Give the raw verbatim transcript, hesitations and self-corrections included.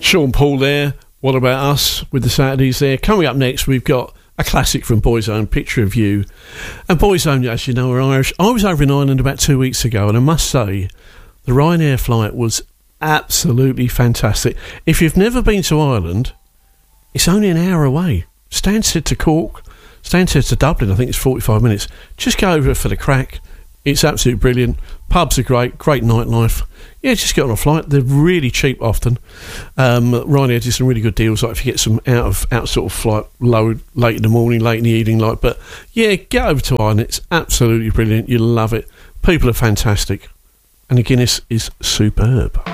Sean Paul there. What About Us with the Saturdays there. Coming up next, we've got a classic from Boyzone, Picture of You. And Boyzone, as you know, are Irish. I was over in Ireland about two weeks ago, and I must say, the Ryanair flight was absolutely fantastic. If you've never been to Ireland, it's only an hour away. Stansted to Cork, Stansted to Dublin, I think it's forty-five minutes. Just go over for the crack. It's absolutely brilliant. Pubs are great, great nightlife. Yeah, just get on a flight. They're really cheap often. Um, Ryanair did some really good deals, like if you get some out of out sort of flight low, late in the morning, late in the evening, like. But yeah, get over to Ireland. It's absolutely brilliant. You'll love it. People are fantastic, and the Guinness is superb.